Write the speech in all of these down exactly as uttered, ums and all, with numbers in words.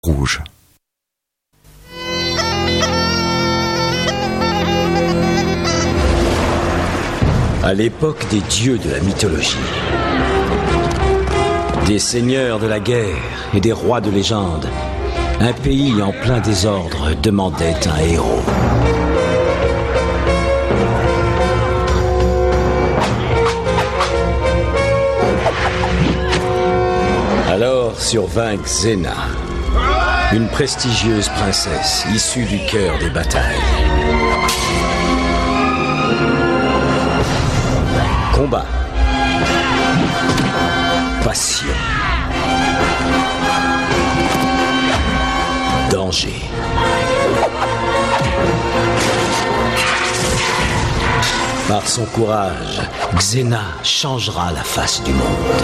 rouge. À l'époque des dieux de la mythologie, des seigneurs de la guerre et des rois de légende, un pays en plein désordre demandait un héros. Alors survint Xena, une prestigieuse princesse issue du cœur des batailles. Combat, passion, danger. Par son courage, Xena changera la face du monde.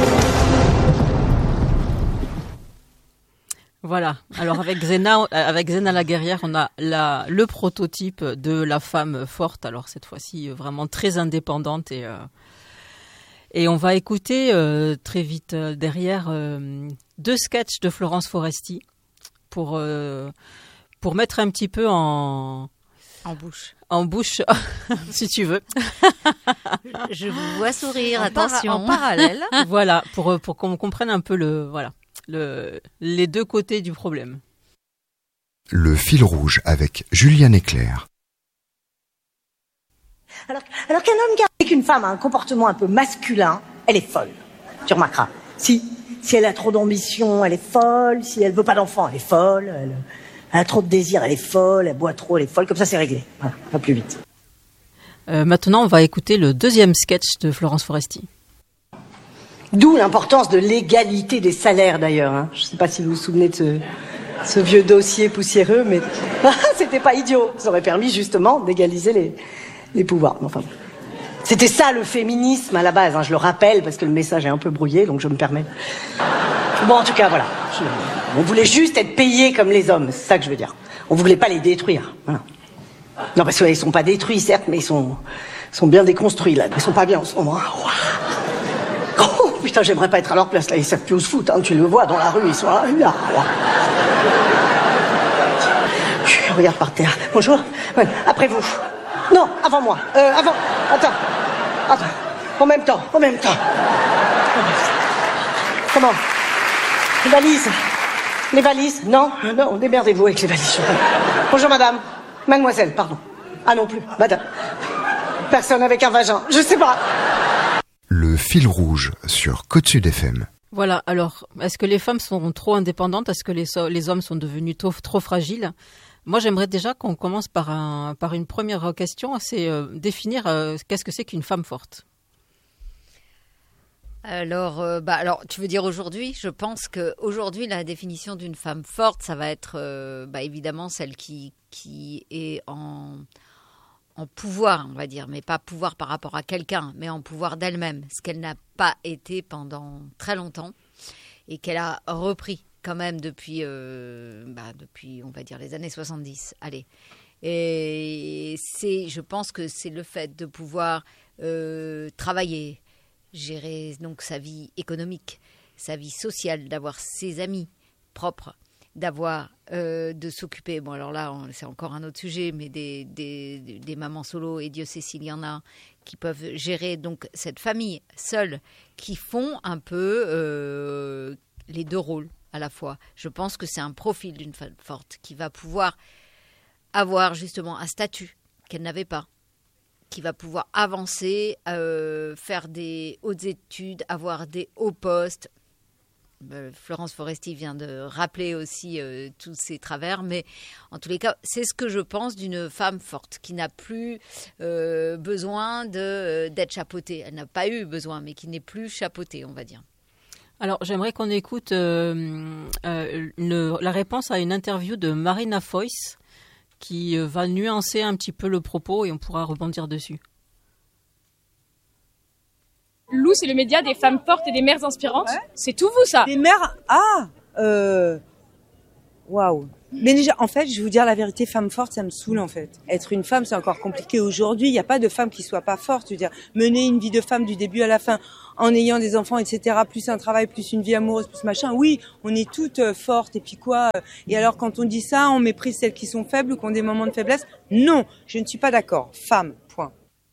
Voilà. Alors avec Xena, avec Xena la guerrière, on a la, le prototype de la femme forte. Alors cette fois-ci vraiment très indépendante et euh, et on va écouter euh, très vite euh, derrière euh, deux sketchs de Florence Foresti pour euh, pour mettre un petit peu en en bouche, en bouche, si tu veux. Je vous vois sourire. En attention. Para, en parallèle. Voilà, pour pour qu'on comprenne un peu le voilà. Le, les deux côtés du problème. Le fil rouge avec Juliane Éclair. Alors, alors qu'un homme qui qu'une femme a un comportement un peu masculin, elle est folle. Tu remarqueras. Si, si elle a trop d'ambition, elle est folle. Si elle veut pas d'enfant, elle est folle. Elle, elle a trop de désir, elle est folle. Elle boit trop, elle est folle. Comme ça, c'est réglé. Voilà, pas plus vite. Euh, maintenant, on va écouter le deuxième sketch de Florence Foresti. D'où l'importance de l'égalité des salaires, d'ailleurs. Hein. Je ne sais pas si vous vous souvenez de ce, ce vieux dossier poussiéreux, mais c'était pas idiot. Ça aurait permis, justement, d'égaliser les, les pouvoirs. Enfin, c'était ça, le féminisme, à la base. Hein. Je le rappelle, parce que le message est un peu brouillé, donc je me permets. Bon, en tout cas, voilà. Je, on voulait juste être payés comme les hommes, c'est ça que je veux dire. On voulait pas les détruire. Voilà. Non, parce qu'ils sont pas détruits, certes, mais ils sont, sont bien déconstruits, là. Ils sont pas bien en ce moment. Wow. Putain, j'aimerais pas être à leur place, là, ils savent plus où se foutent, hein. Tu le vois dans la rue, ils sont là, là, là. Regarde par terre. Bonjour. Ouais, après vous. Non, avant moi. Euh, avant. Attends. Attends. En même temps, en même temps. Comment? Les valises. Les valises. Non, non, démerdez-vous avec les valises. Bonjour, madame. Mademoiselle, pardon. Ah non plus, madame. Personne avec un vagin. Je sais pas. Le fil rouge sur Côte Sud F M. Voilà, alors, est-ce que les femmes sont trop indépendantes? Est-ce que les, les hommes sont devenus trop, trop fragiles? Moi, j'aimerais déjà qu'on commence par, un, par une première question, c'est euh, définir euh, qu'est-ce que c'est qu'une femme forte. Alors, euh, bah, alors, tu veux dire aujourd'hui? Je pense qu'aujourd'hui, la définition d'une femme forte, ça va être euh, bah, évidemment celle qui, qui est en... en pouvoir, on va dire, mais pas pouvoir par rapport à quelqu'un, mais en pouvoir d'elle-même, ce qu'elle n'a pas été pendant très longtemps et qu'elle a repris quand même depuis, euh, bah, depuis, on va dire, les années soixante-dix. Allez. Et c'est, je pense que c'est le fait de pouvoir euh, travailler, gérer donc sa vie économique, sa vie sociale, d'avoir ses amis propres, d'avoir, euh, de s'occuper, bon alors là on, c'est encore un autre sujet, mais des, des, des mamans solo, et Dieu sait s'il y en a, qui peuvent gérer donc cette famille seule, qui font un peu euh, les deux rôles à la fois. Je pense que c'est un profil d'une femme forte qui va pouvoir avoir justement un statut qu'elle n'avait pas, qui va pouvoir avancer, euh, faire des hautes études, avoir des hauts postes. Florence Foresti vient de rappeler aussi euh, tous ces travers, mais en tous les cas, c'est ce que je pense d'une femme forte qui n'a plus euh, besoin de, euh, d'être chapeautée. Elle n'a pas eu besoin, mais qui n'est plus chapeautée, on va dire. Alors, j'aimerais qu'on écoute euh, euh, une, la réponse à une interview de Marina Foïs qui euh, va nuancer un petit peu le propos et on pourra rebondir dessus. Lou, c'est le média des femmes fortes et des mères inspirantes. Ouais. C'est tout vous, ça? Des mères... Ah euh... Waouh. Mais déjà, en fait, je vais vous dire la vérité, femme forte, ça me saoule, en fait. Être une femme, c'est encore compliqué aujourd'hui. Il n'y a pas de femme qui soit pas forte. Je veux dire, mener une vie de femme du début à la fin, en ayant des enfants, et cetera, plus un travail, plus une vie amoureuse, plus machin. Oui, on est toutes euh, fortes, et puis quoi. euh, Et alors, quand on dit ça, on méprise celles qui sont faibles ou qui ont des moments de faiblesse. Non, je ne suis pas d'accord. Femme, point.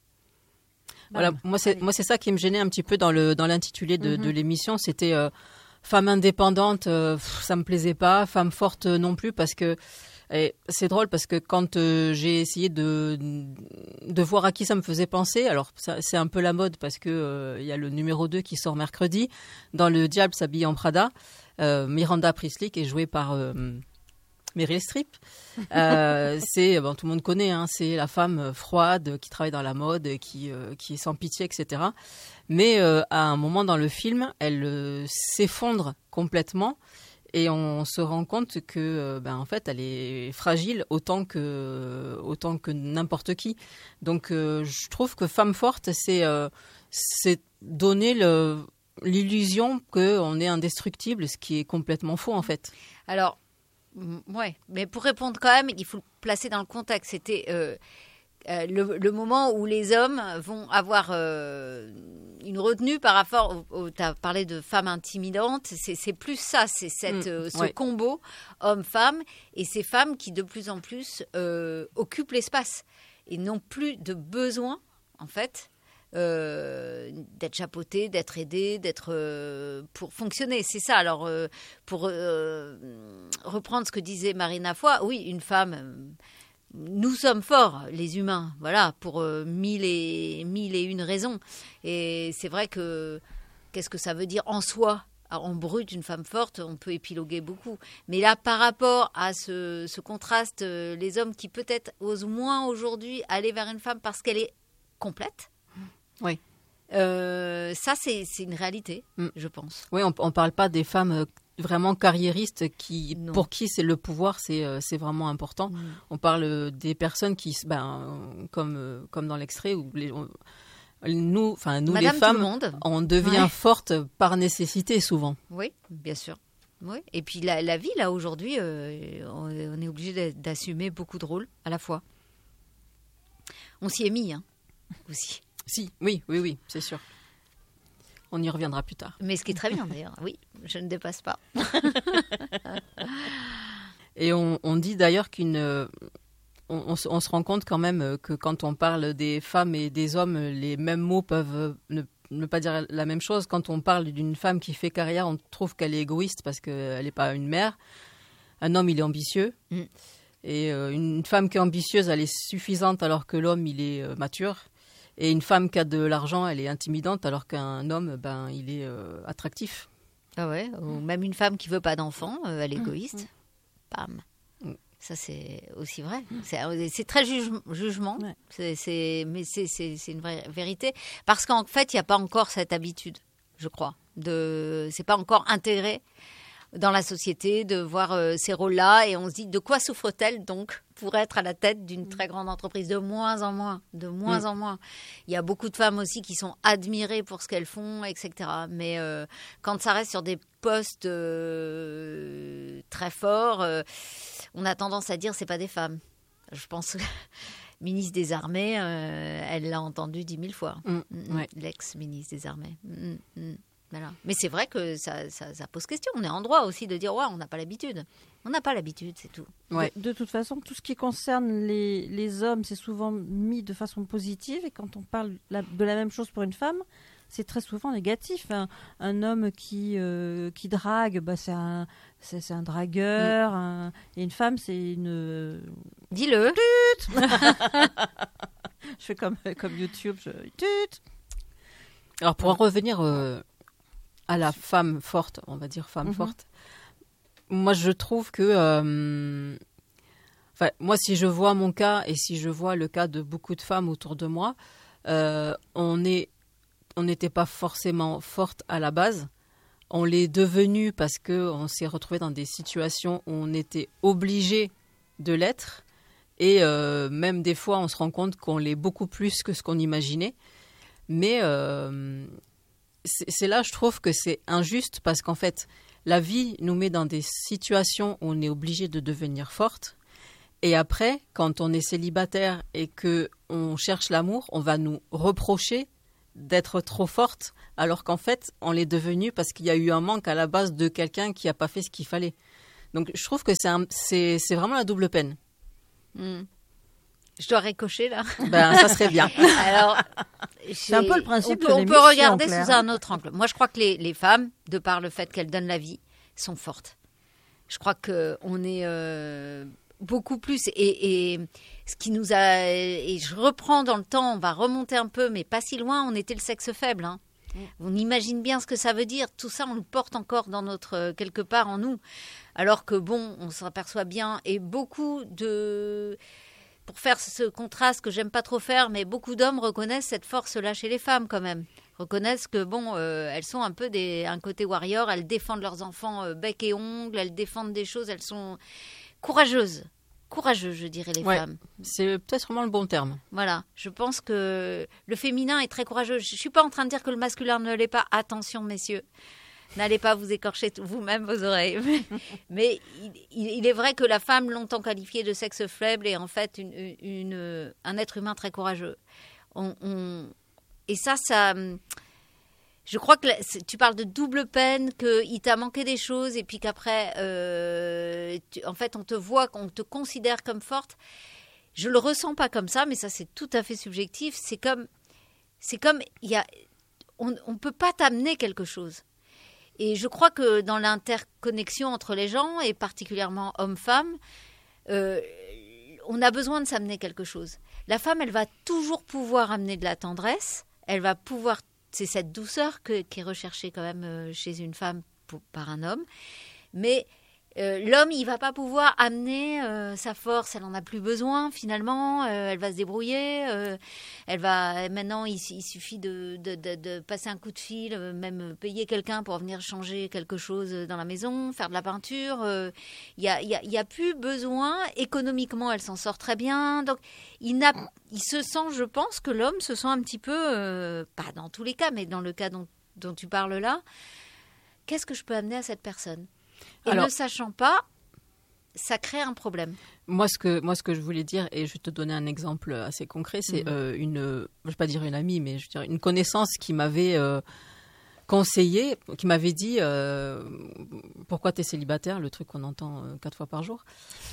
Voilà, moi c'est moi c'est ça qui me gênait un petit peu dans le dans l'intitulé de, mm-hmm. de l'émission, c'était euh, femme indépendante, euh, pff, ça me plaisait pas, femme forte euh, non plus, parce que et c'est drôle parce que quand euh, j'ai essayé de de voir à qui ça me faisait penser, alors ça, c'est un peu la mode parce que euh, il y a le numéro deux qui sort mercredi, dans Le Diable s'habille en Prada, euh, Miranda Priestly qui est jouée par euh, Meryl Streep. Euh, c'est, bon, tout le monde connaît, hein, c'est la femme froide qui travaille dans la mode, qui, euh, qui est sans pitié, et cetera. Mais euh, à un moment dans le film, elle euh, s'effondre complètement et on se rend compte que, euh, ben, en fait, elle est fragile autant que, autant que n'importe qui. Donc, euh, je trouve que femme forte, c'est, euh, c'est donner le, l'illusion qu'on est indestructible, ce qui est complètement faux, en fait. Alors, ouais, mais pour répondre quand même, il faut le placer dans le contexte. C'était euh, euh, le, le moment où les hommes vont avoir euh, une retenue par rapport au... Tu as parlé de femmes intimidantes, c'est, c'est plus ça, c'est cette, mmh, euh, ce ouais. combo homme-femme, et ces femmes qui de plus en plus euh, occupent l'espace et n'ont plus de besoin, en fait, Euh, d'être chapeauté, d'être aidé, d'être euh, pour fonctionner, c'est ça. Alors euh, pour euh, reprendre ce que disait Marina Foy, oui, une femme, euh, nous sommes forts, les humains, voilà, pour euh, mille et mille et une raisons. Et c'est vrai que qu'est-ce que ça veut dire en soi? En brut, une femme forte, on peut épiloguer beaucoup. Mais là, par rapport à ce, ce contraste, euh, les hommes qui peut-être osent moins aujourd'hui aller vers une femme parce qu'elle est complète. Oui. Euh, ça, c'est, c'est une réalité, mm. je pense. Oui, on ne parle pas des femmes vraiment carriéristes qui, pour qui c'est le pouvoir, c'est, c'est vraiment important. Mm. On parle des personnes qui, ben, comme, comme dans l'extrait, où les, on, nous, enfin, nous Madame les femmes, on devient ouais. forte par nécessité souvent. Oui, bien sûr. Oui. Et puis la, la vie, là, aujourd'hui, euh, on, on est obligé d'assumer beaucoup de rôles à la fois. On s'y est mis, hein, aussi. Si, oui, oui, oui, c'est sûr. On y reviendra plus tard. Mais ce qui est très bien d'ailleurs, oui, je ne dépasse pas. Et on, on dit d'ailleurs qu'une... On, on, on se rend compte quand même que quand on parle des femmes et des hommes, les mêmes mots peuvent ne, ne pas dire la même chose. Quand on parle d'une femme qui fait carrière, on trouve qu'elle est égoïste parce qu'elle n'est pas une mère. Un homme, il est ambitieux. Mm. Et euh, une femme qui est ambitieuse, elle est suffisante alors que l'homme, il est euh, mature. Et une femme qui a de l'argent, elle est intimidante, alors qu'un homme, ben, il est euh, attractif. Ah ouais, ou même une femme qui veut pas d'enfant, euh, elle est égoïste. Mmh. Bam. Mmh. Ça, c'est aussi vrai. Mmh. C'est, c'est très juge, jugement, ouais. c'est, c'est, mais c'est, c'est, c'est une vraie vérité. Parce qu'en fait, il n'y a pas encore cette habitude, je crois. De, c'est pas encore intégré dans la société de voir euh, ces rôles-là. Et on se dit, de quoi souffre-t-elle donc pour être à la tête d'une très grande entreprise? De moins en moins, de moins mmh. en moins. Il y a beaucoup de femmes aussi qui sont admirées pour ce qu'elles font, et cetera. Mais euh, quand ça reste sur des postes euh, très forts, euh, on a tendance à dire c'est pas des femmes. Je pense que ministre des Armées, euh, elle l'a entendu dix mille fois. Mmh. Mmh. Ouais. L'ex-ministre des Armées. Mmh. Mmh. Voilà. Mais c'est vrai que ça, ça, ça pose question. On est en droit aussi de dire ouais, on n'a pas l'habitude. On n'a pas l'habitude, c'est tout. Ouais. De, de toute façon, tout ce qui concerne les, les hommes, c'est souvent mis de façon positive. Et quand on parle la, de la même chose pour une femme, c'est très souvent négatif. Un, un homme qui, euh, qui drague, bah, c'est, un, c'est, c'est un dragueur. Mmh. Un, et une femme, c'est une... Dis-le. Je fais comme, comme YouTube. Je... Tut. Alors, pour en revenir... Euh... à la femme forte, on va dire femme mm-hmm. forte. Moi, je trouve que... Euh, enfin, moi, si je vois mon cas et si je vois le cas de beaucoup de femmes autour de moi, euh, on est, on n'était pas forcément forte à la base. On l'est devenu parce qu'on s'est retrouvé dans des situations où on était obligé de l'être. Et euh, même des fois, on se rend compte qu'on l'est beaucoup plus que ce qu'on imaginait. Mais... Euh, C'est, c'est là, je trouve que c'est injuste parce qu'en fait, la vie nous met dans des situations où on est obligé de devenir forte. Et après, quand on est célibataire et qu'on cherche l'amour, on va nous reprocher d'être trop forte, alors qu'en fait, on l'est devenu parce qu'il y a eu un manque à la base de quelqu'un qui n'a pas fait ce qu'il fallait. Donc, je trouve que c'est, un, c'est, c'est vraiment la double peine. Mmh. Je dois récocher, là. Ben, ça serait bien. Alors, c'est un peu le principe on peut, de on peut l'émission, regarder Claire. sous un autre angle. Moi, je crois que les, les femmes, de par le fait qu'elles donnent la vie, sont fortes. Je crois qu'on est euh, beaucoup plus... Et, et ce qui nous a... Et je reprends dans le temps, on va remonter un peu, mais pas si loin, on était le sexe faible. Hein. Mm. On imagine bien ce que ça veut dire. Tout ça, on le porte encore dans notre... quelque part en nous. Alors que, bon, on s'aperçoit bien. Et beaucoup de... Pour faire ce contraste que j'aime pas trop faire, mais beaucoup d'hommes reconnaissent cette force-là chez les femmes quand même. Reconnaissent que bon, euh, elles sont un peu des, un côté warrior, elles défendent leurs enfants euh, bec et ongles, elles défendent des choses, elles sont courageuses. Courageuses, je dirais, les ouais, femmes. C'est peut-être vraiment le bon terme. Voilà, je pense que le féminin est très courageux. Je suis pas en train de dire que le masculin ne l'est pas. Attention, messieurs. N'allez pas vous écorcher vous-même vos oreilles. Mais il, il est vrai que la femme, longtemps qualifiée de sexe faible, est en fait une, une, un être humain très courageux. On, on, et ça, ça... Je crois que tu parles de double peine, qu'il t'a manqué des choses et puis qu'après, euh, tu, en fait, on te voit, qu'on te considère comme forte. Je le ressens pas comme ça, mais ça, c'est tout à fait subjectif. C'est comme... C'est comme... Il y a, on ne peut pas t'amener quelque chose. Et je crois que dans l'interconnexion entre les gens, et particulièrement hommes-femmes, euh, on a besoin de s'amener quelque chose. La femme, elle va toujours pouvoir amener de la tendresse, elle va pouvoir... C'est cette douceur que, qui est recherchée quand même chez une femme pour, par un homme. Mais euh, l'homme, il ne va pas pouvoir amener euh, sa force, elle n'en a plus besoin finalement, euh, elle va se débrouiller. Euh, elle va, maintenant, il, il suffit de, de, de, de passer un coup de fil, euh, même payer quelqu'un pour venir changer quelque chose dans la maison, faire de la peinture. Il euh, n'y a, y a, y a plus besoin. Économiquement, elle s'en sort très bien. Donc, il, n'a, il se sent, je pense que l'homme se sent un petit peu, euh, pas dans tous les cas, mais dans le cas dont, dont tu parles là, qu'est-ce que je peux amener à cette personne ? Et Alors, ne sachant pas, ça crée un problème. Moi ce, que, moi, ce que je voulais dire, et je vais te donner un exemple assez concret, c'est mmh. euh, une, je ne vais pas dire une amie, mais je veux dire une connaissance qui m'avait euh, conseillé, qui m'avait dit euh, pourquoi tu es célibataire, le truc qu'on entend euh, quatre fois par jour.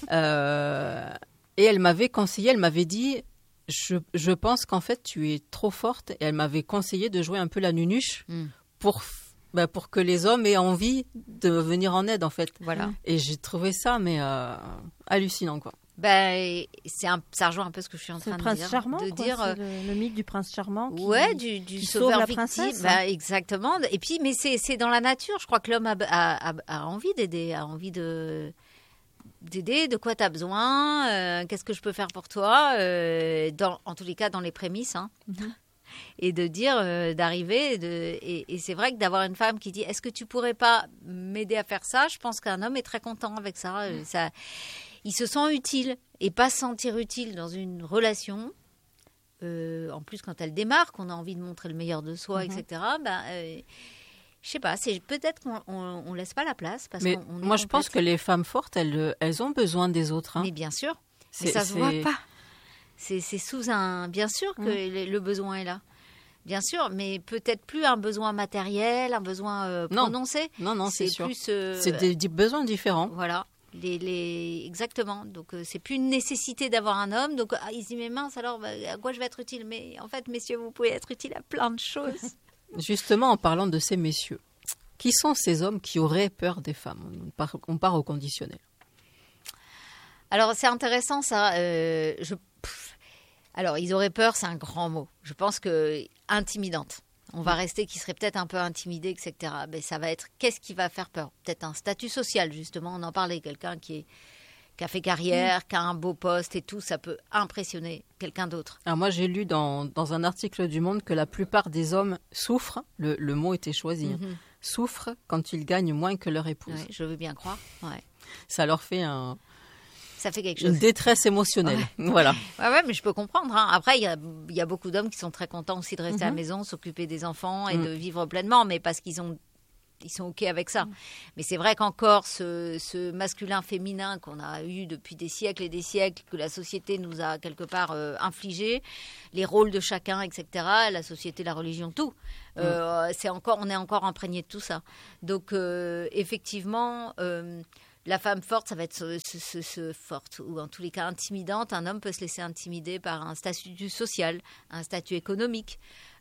Euh, et elle m'avait conseillé, elle m'avait dit, je, je pense qu'en fait tu es trop forte, et elle m'avait conseillé de jouer un peu la nunuche mmh. pour Ben pour que les hommes aient envie de venir en aide, en fait. Voilà. Et j'ai trouvé ça, mais euh, hallucinant, quoi. Ben, c'est un, ça rejoint un peu ce que je suis en c'est train le prince de dire. charmant, de quoi. dire c'est le, le mythe du prince charmant. Qui, ouais, du, du qui sauveur sauve la victime. princesse. Ben, exactement. Et puis, mais c'est, c'est dans la nature. Je crois que l'homme a, a, a, a envie d'aider, a envie de... d'aider, de quoi tu as besoin, euh, qu'est-ce que je peux faire pour toi, euh, dans, en tous les cas dans les prémices, hein. Mm-hmm. Et de dire, euh, d'arriver, et, de, et, et c'est vrai que d'avoir une femme qui dit « Est-ce que tu pourrais pas m'aider à faire ça ?» Je pense qu'un homme est très content avec ça. Mm. ça il se sent utile, et pas se sentir utile dans une relation. Euh, en plus, quand elle démarre, qu'on a envie de montrer le meilleur de soi, mm-hmm. et cetera, ben, euh, je sais pas, c'est peut-être qu'on on, on laisse pas la place. Parce mais qu'on, on moi, complète. Je pense que les femmes fortes, elles, elles ont besoin des autres. Hein. Mais bien sûr, c'est, mais ça se c'est... voit pas. C'est, c'est sous un... Bien sûr que mmh. le besoin est là. Bien sûr, mais peut-être plus un besoin matériel, un besoin euh, prononcé. Non, non, non c'est, c'est sûr. Plus, euh, c'est des, des besoins différents. Voilà, les, les... exactement. Donc, euh, c'est plus une nécessité d'avoir un homme. Donc, ah, il se dit, mais mince, alors, bah, à quoi je vais être utile ? Mais en fait, messieurs, vous pouvez être utile à plein de choses. Justement, en parlant de ces messieurs, qui sont ces hommes qui auraient peur des femmes ? On part, on part au conditionnel. Alors, c'est intéressant, ça. Euh, je... Alors, ils auraient peur, c'est un grand mot. Je pense que intimidante. On va rester qui serait peut-être un peu intimidé, et cetera. Mais ça va être, qu'est-ce qui va faire peur ? Peut-être un statut social, justement. On en parlait, quelqu'un qui, est, qui a fait carrière, mmh. qui a un beau poste et tout. Ça peut impressionner quelqu'un d'autre. Alors moi, j'ai lu dans, dans un article du Monde que la plupart des hommes souffrent, le, le mot était choisi, mmh. hein, souffrent quand ils gagnent moins que leur épouse. Ouais, je veux bien croire. Ouais. Ça leur fait un... Ça fait quelque chose. Une détresse émotionnelle. Ouais. Voilà. Ouais, ouais, mais je peux comprendre. Hein. Après, il y a, y a beaucoup d'hommes qui sont très contents aussi de rester mm-hmm. à la maison, s'occuper des enfants et mm. de vivre pleinement, mais parce qu'ils ont ils sont OK avec ça. Mmh. Mais c'est vrai qu'encore ce, ce masculin-féminin qu'on a eu depuis des siècles et des siècles, que la société nous a quelque part euh, infligé, les rôles de chacun, et cetera, la société, la religion, tout. Mmh. Euh, c'est encore, on est encore imprégné de tout ça. Donc, euh, effectivement... Euh, la femme forte, ça va être ce, ce, ce, ce forte, ou en tous les cas intimidante. Un homme peut se laisser intimider par un statut social, un statut économique.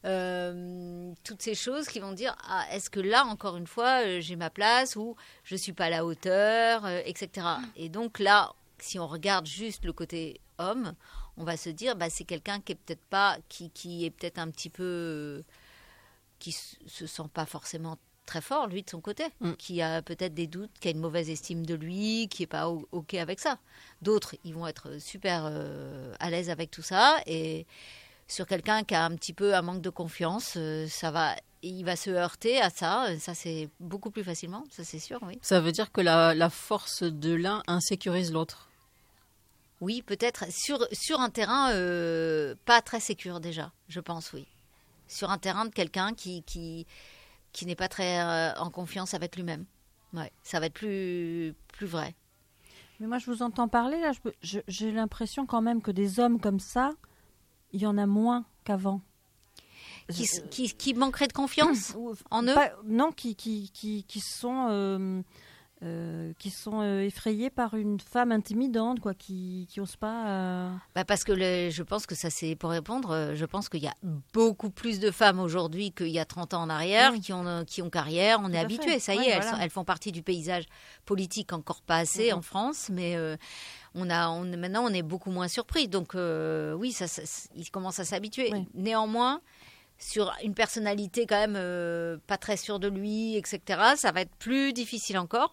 Euh, toutes ces choses qui vont dire, ah, est-ce que là, encore une fois, euh, j'ai ma place ou je ne suis pas à la hauteur, euh, et cetera. Et donc là, si on regarde juste le côté homme, on va se dire, bah, c'est quelqu'un qui est peut-être pas, qui, qui est peut-être un petit peu, euh, qui se sent pas forcément très fort, lui, de son côté, mm. qui a peut-être des doutes, qui a une mauvaise estime de lui, qui n'est pas OK avec ça. D'autres, ils vont être super euh, à l'aise avec tout ça. Et sur quelqu'un qui a un petit peu un manque de confiance, euh, ça va, il va se heurter à ça. Ça, c'est beaucoup plus facilement, ça, c'est sûr, oui. Ça veut dire que la, la force de l'un insécurise l'autre. Oui, peut-être. Sur, sur un terrain euh, pas très sécure, déjà, je pense, oui. Sur un terrain de quelqu'un qui... qui qui n'est pas très euh, en confiance avec lui-même. Ouais, ça va être plus, plus vrai. Mais moi, je vous entends parler, là, je peux, je, j'ai l'impression quand même que des hommes comme ça, il y en a moins qu'avant. Qui, qui, qui manqueraient de confiance en eux pas, Non, qui, qui, qui, qui sont, euh, euh, qui sont euh, effrayés par une femme intimidante, quoi, qui n'ose pas... Euh... Bah parce que le, je pense que ça, c'est pour répondre, je pense qu'il y a beaucoup plus de femmes aujourd'hui qu'il y a trente ans en arrière mmh. qui, ont, qui ont carrière, on Tout est habitué, ça y ouais, est, voilà. elles, elles font partie du paysage politique, encore pas assez mmh. en France, mais euh, on a, on, maintenant on est beaucoup moins surpris, donc euh, oui, ça, ça, ils commencent à s'habituer. Oui. Néanmoins, sur une personnalité quand même euh, pas très sûre de lui, et cetera, ça va être plus difficile encore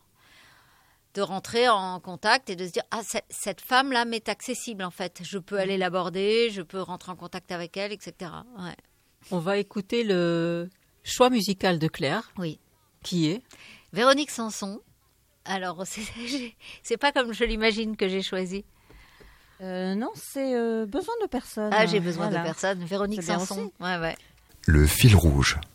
de rentrer en contact et de se dire « Ah, cette femme-là m'est accessible, en fait. Je peux aller l'aborder, je peux rentrer en contact avec elle, et cetera » Ouais. On va écouter le choix musical de Claire. Oui. Qui est Véronique Sanson. Alors, c'est, c'est pas comme je l'imagine que j'ai choisi. Euh, non, c'est euh, Besoin de personne. Ah, j'ai besoin voilà. de personne. Véronique Sanson. Ouais, ouais. Le fil rouge.